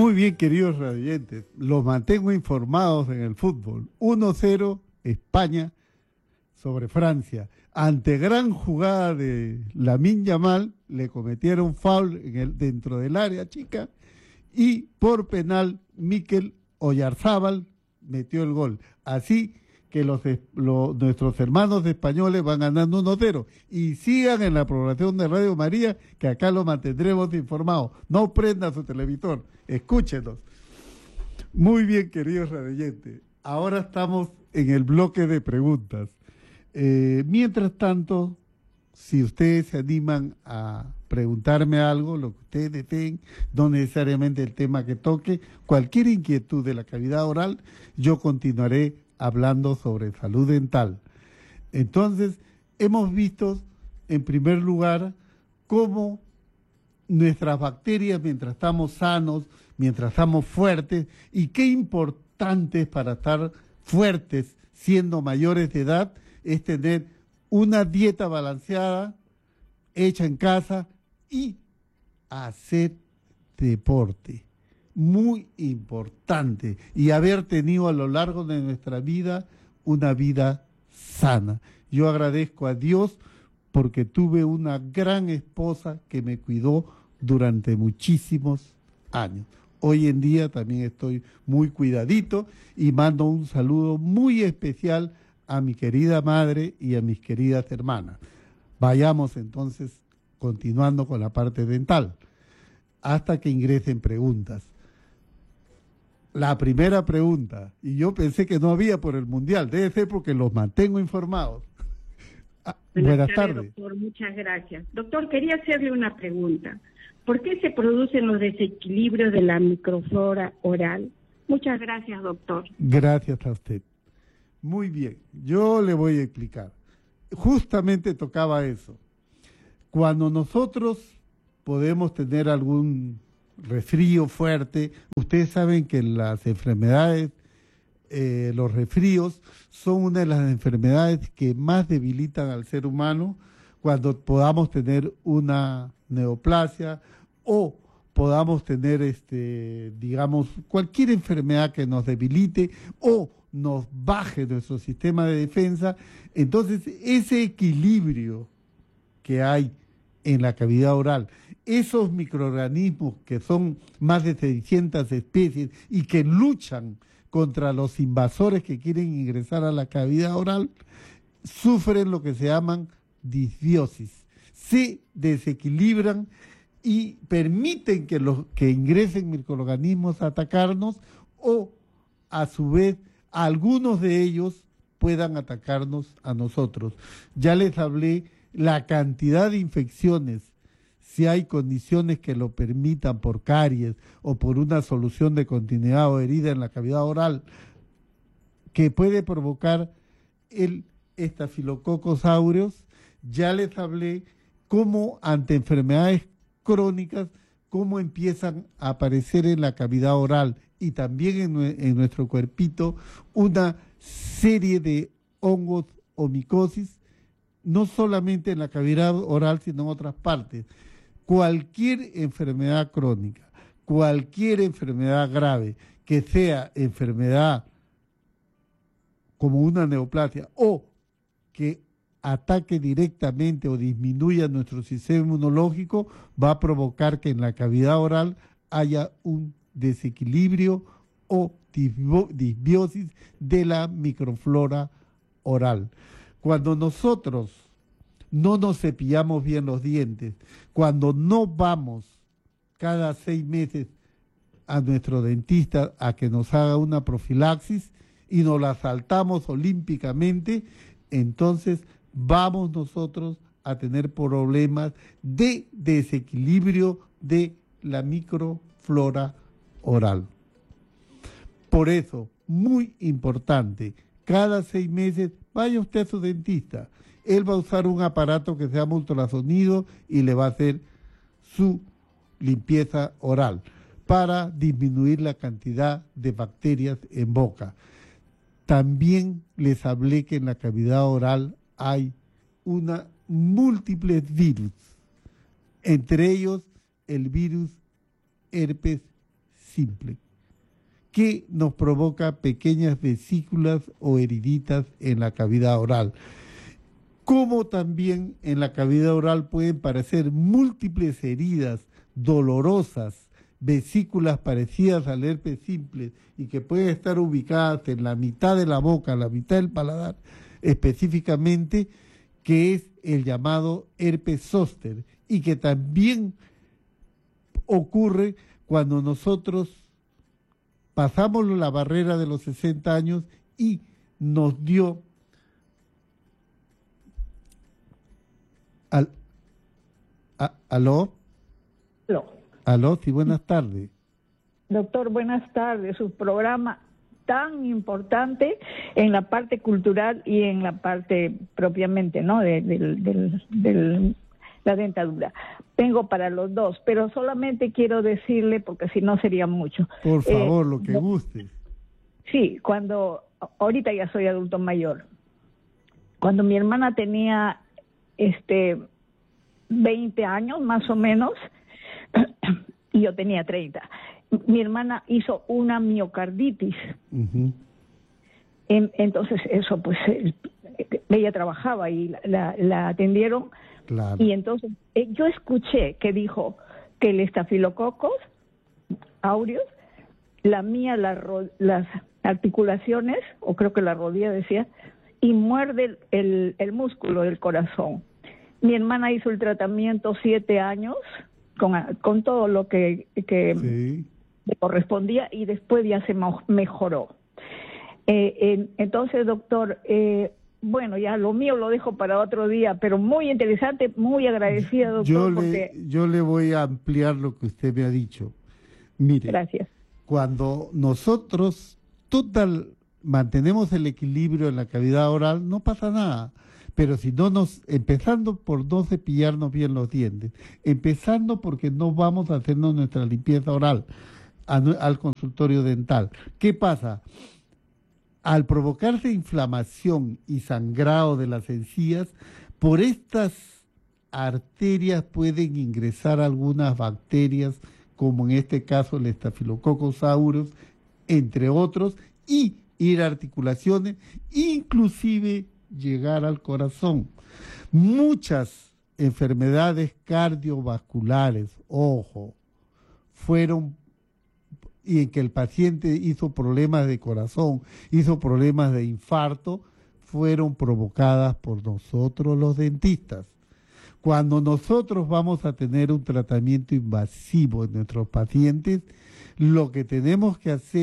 Muy bien, queridos radioyentes, los mantengo informados en el fútbol. 1-0 España sobre Francia. Ante gran jugada de Lamine Yamal, le cometieron foul dentro del área chica y por penal Mikel Oyarzábal metió el gol. Así que nuestros hermanos españoles van ganando 1-0. Y sigan en la programación de Radio María, que acá los mantendremos informados. No prenda su televisor, escúchenos. Muy bien, queridos radioyentes. Ahora estamos en el bloque de preguntas. Mientras tanto, si ustedes se animan a preguntarme algo, lo que ustedes deseen, no necesariamente el tema que toque, cualquier inquietud de la cavidad oral, yo continuaré hablando sobre salud dental. Entonces, hemos visto, en primer lugar, cómo nuestras bacterias, mientras estamos sanos, mientras estamos fuertes, y qué importante es para estar fuertes siendo mayores de edad, es tener una dieta balanceada, hecha en casa, y hacer deporte. Muy importante, y haber tenido a lo largo de nuestra vida una vida sana. Yo agradezco a Dios porque tuve una gran esposa que me cuidó durante muchísimos años. Hoy en día también estoy muy cuidadito y mando un saludo muy especial a mi querida madre y a mis queridas hermanas. Vayamos entonces continuando con la parte dental, hasta que ingresen preguntas. La primera pregunta, y yo pensé que no había por el Mundial, debe ser porque los mantengo informados. Buenas tardes. Doctor, muchas gracias. Doctor, quería hacerle una pregunta. ¿Por qué se producen los desequilibrios de la microflora oral? Muchas gracias, doctor. Gracias a usted. Muy bien, yo le voy a explicar. Justamente tocaba eso. Cuando nosotros podemos tener algún resfrío fuerte, ustedes saben que las enfermedades, los resfríos son una de las enfermedades que más debilitan al ser humano. Cuando podamos tener una neoplasia o podamos tener, digamos, cualquier enfermedad que nos debilite o nos baje nuestro sistema de defensa, entonces ese equilibrio que hay en la cavidad oral, esos microorganismos que son más de 600 especies y que luchan contra los invasores que quieren ingresar a la cavidad oral, sufren lo que se llaman disbiosis. Se desequilibran y permiten que ingresen microorganismos a atacarnos o, a su vez, algunos de ellos puedan atacarnos a nosotros. Ya les hablé la cantidad de infecciones, si hay condiciones que lo permitan por caries o por una solución de continuidad o herida en la cavidad oral, que puede provocar el Staphylococcus aureus. Ya les hablé cómo ante enfermedades crónicas, cómo empiezan a aparecer en la cavidad oral y también en nuestro cuerpito una serie de hongos o micosis, no solamente en la cavidad oral, sino en otras partes. Cualquier enfermedad crónica, cualquier enfermedad grave, que sea enfermedad como una neoplasia o que ataque directamente o disminuya nuestro sistema inmunológico, va a provocar que en la cavidad oral haya un desequilibrio o disbiosis de la microflora oral. Cuando nosotros no nos cepillamos bien los dientes, cuando no vamos cada 6 meses a nuestro dentista a que nos haga una profilaxis y nos la saltamos olímpicamente, entonces vamos nosotros a tener problemas de desequilibrio de la microflora oral. Por eso, muy importante, cada 6 meses vaya usted a su dentista. Él va a usar un aparato que se llama ultrasonido y le va a hacer su limpieza oral para disminuir la cantidad de bacterias en boca. También les hablé que en la cavidad oral hay múltiples virus, entre ellos el virus herpes simple, que nos provoca pequeñas vesículas o heriditas en la cavidad oral. Como también en la cavidad oral pueden aparecer múltiples heridas dolorosas, vesículas parecidas al herpes simple y que pueden estar ubicadas en la mitad de la boca, la mitad del paladar, específicamente, que es el llamado herpes zóster, y que también ocurre cuando nosotros pasamos la barrera de los 60 años y nos dio ¿Aló? Aló. Aló, sí, buenas tardes. Doctor, buenas tardes. Su programa tan importante en la parte cultural y en la parte propiamente, ¿no?, de la dentadura. Tengo para los dos, pero solamente quiero decirle, porque si no sería mucho. Por favor, lo que guste. Sí, ahorita ya soy adulto mayor. Cuando mi hermana tenía 20 años más o menos, y yo tenía 30. Mi hermana hizo una miocarditis. Uh-huh. Entonces eso, pues, ella trabajaba y la atendieron. Claro. Y entonces yo escuché que dijo que el estafilococos aureus lamía las articulaciones, o creo que la rodilla decía, y muerde el músculo del corazón. Mi hermana hizo el tratamiento 7 años con todo lo que Sí. le correspondía, y después ya se mejoró. Entonces, doctor, bueno, ya lo mío lo dejo para otro día, pero muy interesante, muy agradecida, doctor. Yo le voy a ampliar lo que usted me ha dicho. Mire, Gracias. cuando nosotros mantenemos el equilibrio en la cavidad oral, no pasa nada. Pero si no empezando por no cepillarnos bien los dientes, empezando porque no vamos a hacernos nuestra limpieza oral al consultorio dental. ¿Qué pasa? Al provocarse inflamación y sangrado de las encías, por estas arterias pueden ingresar algunas bacterias, como en este caso el Staphylococcus aureus, entre otros, y ir a articulaciones, inclusive llegar al corazón. Muchas enfermedades cardiovasculares, y en que el paciente hizo problemas de corazón, hizo problemas de infarto, fueron provocadas por nosotros los dentistas. Cuando nosotros vamos a tener un tratamiento invasivo en nuestros pacientes, lo que tenemos que hacer